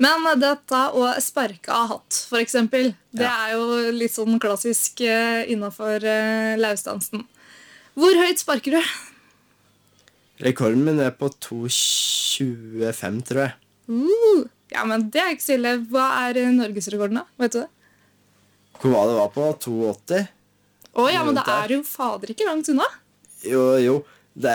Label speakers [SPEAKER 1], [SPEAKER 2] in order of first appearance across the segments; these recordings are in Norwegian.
[SPEAKER 1] Men dette å sparke av hatt, for eksempel, det jo litt sånn klassisk innenfor lausdansen. Hvor høyt sparker du?
[SPEAKER 2] Rekorden min på 2,25, tror jeg.
[SPEAKER 1] Ja, men det ikke så ille. Hva norgesrekorden da? Vet du det?
[SPEAKER 2] Hvor var det var på? 2,80?
[SPEAKER 1] Ja, men det jo fader ikke langt unna.
[SPEAKER 2] Jo. Det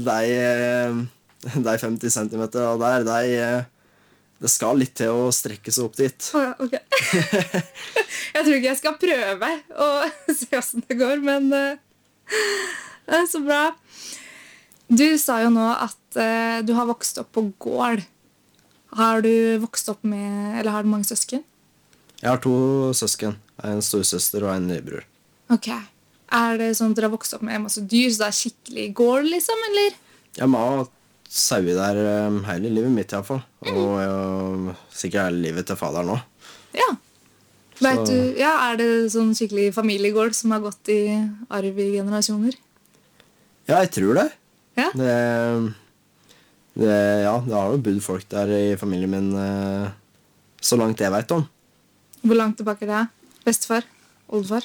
[SPEAKER 2] de 50 centimeter, og det skal litt til å strekke seg opp dit.
[SPEAKER 1] Ja, ok. Jeg tror ikke jeg skal prøve å se hvordan det går, men det så bra. Du sa jo nå at du har vokst opp på gård. Har du vokst opp med, eller har du mange søsken?
[SPEAKER 2] Jeg har 2 søsken. En storsøster og en nybror.
[SPEAKER 1] Ok. Det sånn at dere har vokst opp med masse dyr, så det skikkelig gård, liksom, eller?
[SPEAKER 2] Jeg må ha sauer der hele livet mitt, i hvert fall. Og sikkert hele livet til faderen også.
[SPEAKER 1] Ja. Vet du, det sånn skikkelig familiegård som har gått i arv i generasjoner?
[SPEAKER 2] Ja, jeg tror det.
[SPEAKER 1] Ja?
[SPEAKER 2] Det har jo bodd folk der i familien min så langt jeg vet om.
[SPEAKER 1] Hvor langt tilbake det? Bestefar? Oldefar?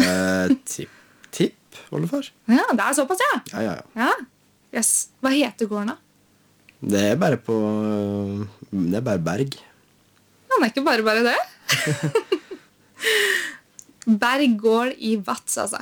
[SPEAKER 2] Oldefar.
[SPEAKER 1] Ja, det såpass, ja.
[SPEAKER 2] Ja.
[SPEAKER 1] Yes. Hva heter gården da?
[SPEAKER 2] Det bare Berg.
[SPEAKER 1] Ja, det ikke bare det. Berg gård i Vats, altså.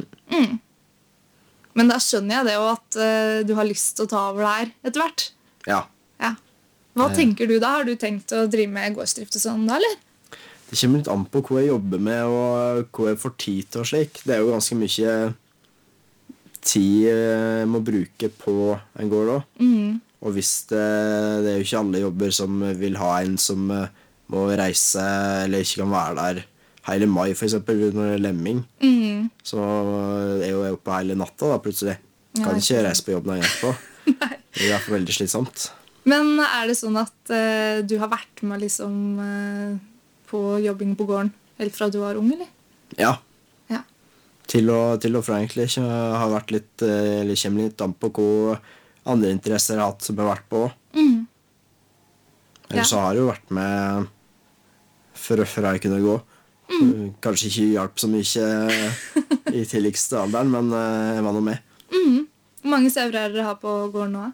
[SPEAKER 1] Men da skjønner jeg det jo at du har lyst til å ta over der etter hvert.
[SPEAKER 2] Ja.
[SPEAKER 1] Hva tenker du da? Har du tenkt å drive med gårdsdrift og sånn da, eller?
[SPEAKER 2] Det kommer litt an på hva jeg jobber med og hva jeg får tid til og slik. Det jo ganske mye tid jeg må bruke på en gård også. Og hvis det jo ikke alle jobber som vil ha en som må reise eller ikke kan være der hele mai, for eksempel, når det lemming. Så jo jeg oppe hele natta da, plutselig. Kan ikke reise på jobb når jeg på. Det I hvert fall veldig slitsomt.
[SPEAKER 1] Men det sånn at du har vært med liksom på jobbing på gården helt fra du var ung, eller?
[SPEAKER 2] Ja. Til og fra egentlig ikke har vært litt, eller kommer litt an på hva andre interesser jeg har hatt som jeg har vært på. Ellers så har jeg jo vært med før jeg kunne gå. Kanskje ikke hjelp så mye I tidligste alderen, men jeg var noe med.
[SPEAKER 1] Hvor mange sauer dere har på gården nå?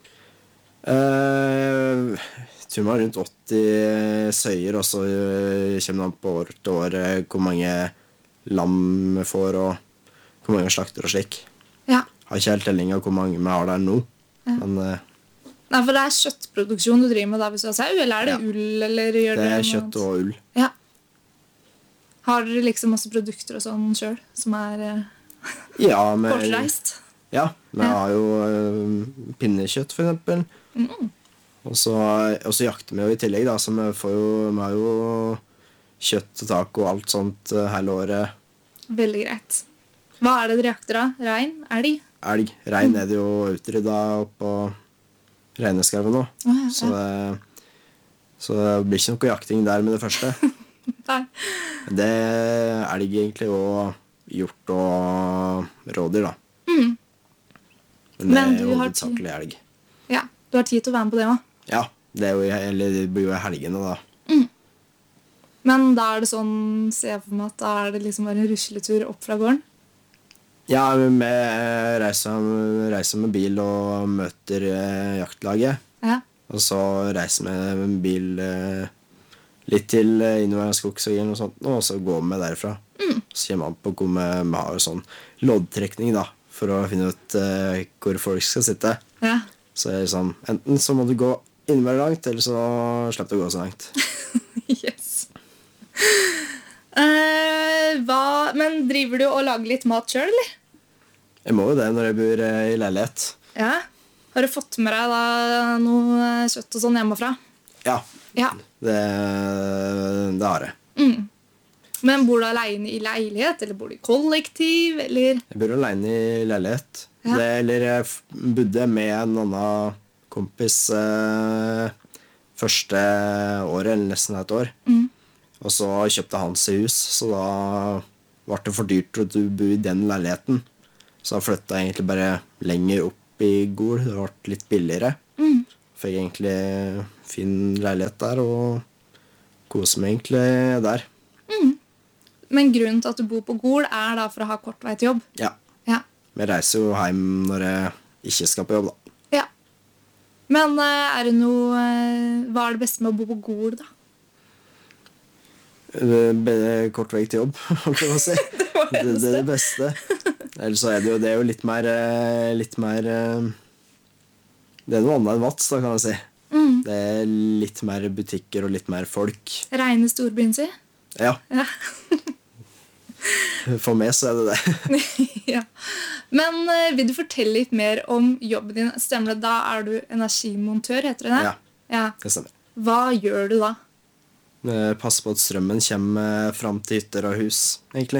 [SPEAKER 2] Jeg tror vi har rundt 80 søyer, og så kommer det an på år til år hvor mange lam vi får, og hvor mange slakter og slik.
[SPEAKER 1] Ja.
[SPEAKER 2] Har ikke helt telling av hvor mange vi har der nå. Men,
[SPEAKER 1] Nei, for det kjøttproduksjon du driver med da hvis du har sau, eller det ull? Eller gjør
[SPEAKER 2] det kjøtt og ull.
[SPEAKER 1] Ja. Har dere liksom masse produkter og sånn selv, som kortreist?
[SPEAKER 2] Ja, vi har jo pinnekjøtt for eksempel. Og så jakter vi jo I tillegg da, så vi har jo kjøtt og taco og alt sånt hele året. Veldig greit.
[SPEAKER 1] Hva det dere jakter da? Rein? Elg?
[SPEAKER 2] Elg. Rein det jo utrydda oppå Reineskarven nå. Så det blir ikke noe jakting der med det første.
[SPEAKER 1] Nei.
[SPEAKER 2] Det elg egentlig, og hjort og rådyr da. Men det jo hovedsakelig elg.
[SPEAKER 1] Ja, du har tid til å være med på det også.
[SPEAKER 2] Ja, det blir jo I helgene da.
[SPEAKER 1] Men da det sånn, ser jeg for meg at da det liksom bare en rusletur opp fra gården?
[SPEAKER 2] Ja, vi reiser med bil og møter jaktlaget.
[SPEAKER 1] Ja.
[SPEAKER 2] Og så reiser vi med bil litt til innover skogsøyen og sånt, og så går vi derfra. Så kommer man på hvor vi har sånn loddtrekning da, for å finne ut hvor folk skal sitte.
[SPEAKER 1] Ja.
[SPEAKER 2] Så det sånn, enten så må du gå innmere langt, eller så slipper du å gå så langt.
[SPEAKER 1] Yes. Men driver du og lager litt mat selv, eller?
[SPEAKER 2] Jeg må jo det når jeg bor I leilighet.
[SPEAKER 1] Ja. Har du fått med deg da noe kjøtt og sånn hjemmefra?
[SPEAKER 2] Ja. Det har jeg.
[SPEAKER 1] Men bor du alene I leilighet, eller bor du I kollektiv, eller?
[SPEAKER 2] Jeg bor alene I leilighet.
[SPEAKER 1] Ja.
[SPEAKER 2] Eller jeg bodde med en annen kompis første året, eller nesten et år. Og så kjøpte han seg hus, så da var det for dyrt at du bor I den leiligheten. Så da flyttet jeg egentlig bare lenger opp I Gol. Det ble litt billigere. Fikk egentlig fin leilighet der, og koser meg egentlig der.
[SPEAKER 1] Men grunnen til at du bor på Gol da for å ha kort vei til jobb?
[SPEAKER 2] Ja.
[SPEAKER 1] Ja.
[SPEAKER 2] Jeg reiser jo hjem når jeg ikke skal på jobb, da.
[SPEAKER 1] Ja. Men det noe hva det beste med å bo på Gol, da?
[SPEAKER 2] Kort vei til jobb, holdt jeg på å si. Det det beste. Ellers så det jo litt mer det noe annet enn Vats, da, kan jeg si. Det litt mer butikker og litt mer folk.
[SPEAKER 1] Reine storbyen si?
[SPEAKER 2] Ja.
[SPEAKER 1] Ja.
[SPEAKER 2] For meg så det det.
[SPEAKER 1] Ja. Men vil du fortelle litt mer om jobben din? Stemmer det? Da du energimontør, heter det?
[SPEAKER 2] Ja,
[SPEAKER 1] Ja.
[SPEAKER 2] det stemmer.
[SPEAKER 1] Hva gjør du da?
[SPEAKER 2] Pass på at strømmen kommer fram til hytter og hus, egentlig.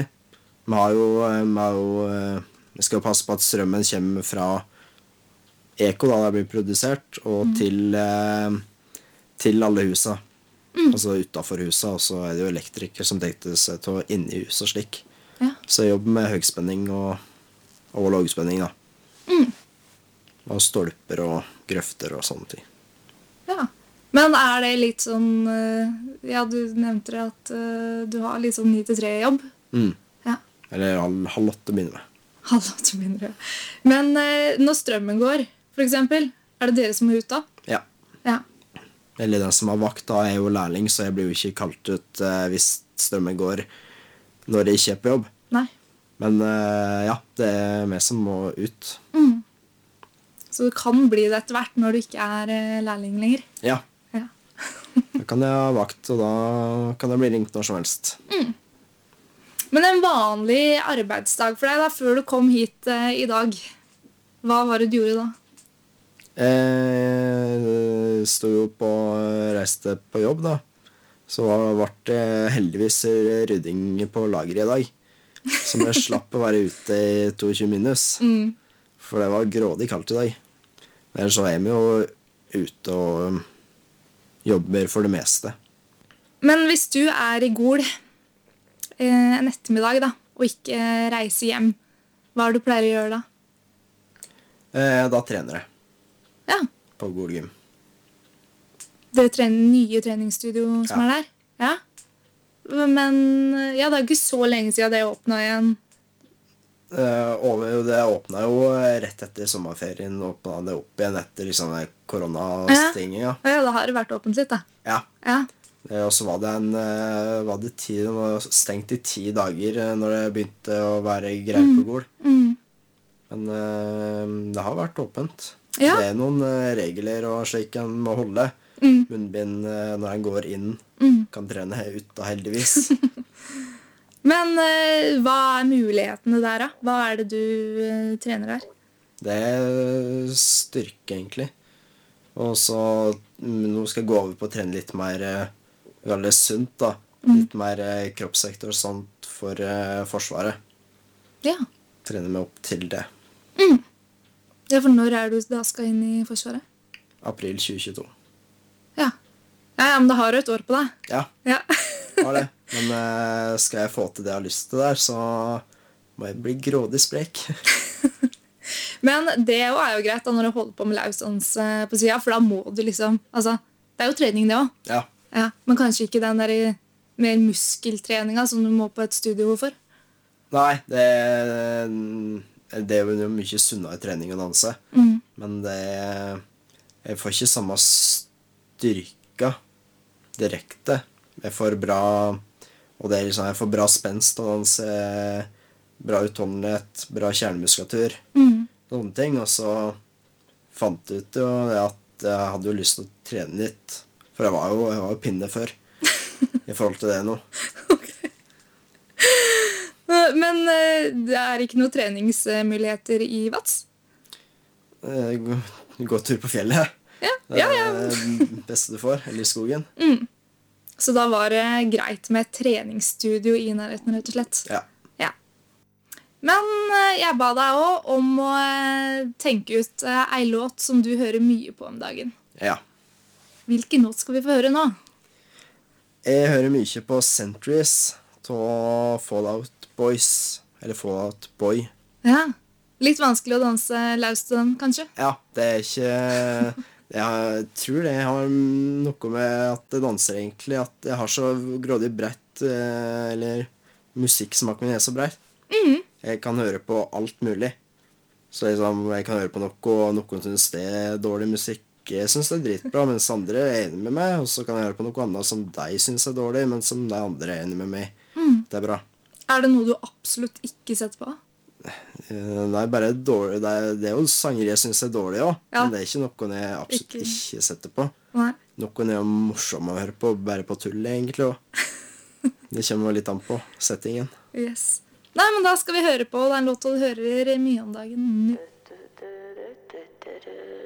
[SPEAKER 2] Vi skal passe på at strømmen kommer fra Eko, da det blir produsert, og til alle husa. Altså utenfor husa, og så det jo elektriker som tenkte seg til inni hus og slik.
[SPEAKER 1] Ja.
[SPEAKER 2] Så jeg jobber med høgspenning og lågspenning, da. Og stolper og grøfter og sånne ting.
[SPEAKER 1] Ja. Men det litt sånn ja, du nevnte det at du har litt sånn 9-3-jobb. Ja.
[SPEAKER 2] Eller halv 8 begynner med.
[SPEAKER 1] Halv 8 mindre. Men når strømmen går, for eksempel, det dere som må ut da?
[SPEAKER 2] Ja.
[SPEAKER 1] Ja.
[SPEAKER 2] Eller den som har vakt, da jo lærling, så jeg blir jo ikke kalt ut hvis strømmen går når jeg ikke på jobb.
[SPEAKER 1] Nei.
[SPEAKER 2] Men ja, det vi som må ut.
[SPEAKER 1] Så det kan bli det etter hvert når du ikke lærling lenger.
[SPEAKER 2] Ja.
[SPEAKER 1] Ja.
[SPEAKER 2] Da kan jeg ha vakt, og da kan jeg bli ringt når som helst.
[SPEAKER 1] Men en vanlig arbeidsdag for deg da, før du kom hit i dag, hva var det du gjorde da?
[SPEAKER 2] Jeg stod jo på reiste på jobb, da. Så ble det heldigvis rydding på lageret i dag. Så jeg slapp å være ute i 22 minus. For det var grådig kaldt i dag. Ellers så vi jo ute og jobber for det meste.
[SPEAKER 1] Men hvis du i Gol en ettermiddag da, og ikke reiser hjem, hva du pleier å gjøre da?
[SPEAKER 2] Da trener jeg.
[SPEAKER 1] Ja.
[SPEAKER 2] På Gol Gym.
[SPEAKER 1] Dere trener nye treningsstudio som der? Ja. Men ja, det ikke så lenge siden det åpnet igjen.
[SPEAKER 2] Det åpnet jo rett etter sommerferien, åpnet det opp igjen etter liksom koronastinging. Ja,
[SPEAKER 1] da har det vært åpent litt da.
[SPEAKER 2] Ja.
[SPEAKER 1] Ja.
[SPEAKER 2] Og så var det stengt i 10 dager når det begynte å være greit på Gol. Men det har vært åpent.
[SPEAKER 1] Ja.
[SPEAKER 2] Det noen regler og slik en må holde. Munnbind når en går inn. Kan trene ut da, heldigvis.
[SPEAKER 1] Men hva mulighetene der da? Hva det du trener der?
[SPEAKER 2] Det styrke, egentlig. Og så nå skal jeg gå over på å trene litt mer veldig sunt, da. Litt mer kroppssektor og sånt for forsvaret.
[SPEAKER 1] Ja.
[SPEAKER 2] Trene meg opp til det.
[SPEAKER 1] Ja, for når du da skal inn i forsvaret?
[SPEAKER 2] April 2022.
[SPEAKER 1] Ja. Ja, men da har du et år på deg.
[SPEAKER 2] Ja,
[SPEAKER 1] Ja.
[SPEAKER 2] har det. Men skal jeg få til det jeg har lyst til der, så må jeg bli grådig sprek.
[SPEAKER 1] Men det jo greit da når du holder på med lausdans på siden, for da må du liksom, altså, det jo trening det også.
[SPEAKER 2] Ja.
[SPEAKER 1] Ja, men kanskje ikke den der mer muskeltreninga som du må på et studio for?
[SPEAKER 2] Nei, det jo mye sunnere trening å danse. Men jeg får ikke samme styrka direkte. Jeg får bra, og det liksom, jeg får bra spenst å danse, bra utholdenhet, bra kjernemuskulatur, noen ting. Og så fant jeg ut jo at jeg hadde jo lyst til å trene litt, for jeg var jo pinne før, i forhold til det nå.
[SPEAKER 1] Okay. Men det ikke noen treningsmuligheter i Vats?
[SPEAKER 2] Gå tur på fjellet.
[SPEAKER 1] Ja.
[SPEAKER 2] Det det beste du får, eller i skogen.
[SPEAKER 1] Så da var det greit med et treningsstudio i nærheten, rett og slett?
[SPEAKER 2] Ja.
[SPEAKER 1] Ja. Men jeg ba deg også om å tenke ut en låt som du hører mye på om dagen.
[SPEAKER 2] Ja.
[SPEAKER 1] Hvilken låt skal vi få høre nå?
[SPEAKER 2] Jeg hører mye på Centuries til Fallout Boys, eller Fallout Boy.
[SPEAKER 1] Ja, litt vanskelig å danse løs til den, kanskje?
[SPEAKER 2] Ja, det ikke Jeg tror det har noe med at jeg danser egentlig, at jeg har så grådig bredt, eller musikksmaken min er så bredt. Jeg kan høre på alt mulig. Så liksom, jeg kan høre på noe, og noen synes det er dårlig musikk. Jeg synes det er dritbra, mens andre er enig med meg, og så kan jeg høre på noe annet som de synes er dårlig, men som de andre er enig med meg. Det er bra.
[SPEAKER 1] Er det noe du absolutt ikke setter på?
[SPEAKER 2] Nei, bare dårlig. Det er jo sanger jeg synes er dårlige også,
[SPEAKER 1] Ja.
[SPEAKER 2] men det er ikke noe jeg absolutt ikke setter på.
[SPEAKER 1] Nei.
[SPEAKER 2] Noen er jo morsomme å høre på, bare på tullet egentlig også. Det kommer jo litt an på settingen.
[SPEAKER 1] Yes. Nei, men da skal vi høre på den låta du hører mye om dagen nå.